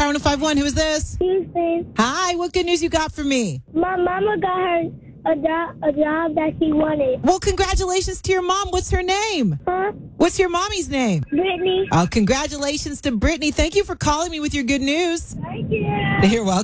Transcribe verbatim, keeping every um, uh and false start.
Power one oh five one. Who is this? Houston. Hi, what good news you got for me? My mama got her a job, a job that she wanted. Well, congratulations to your mom. What's her name? Huh? What's your mommy's name? Brittany. Oh, congratulations to Brittany. Thank you for calling me with your good news. Thank you. You're welcome.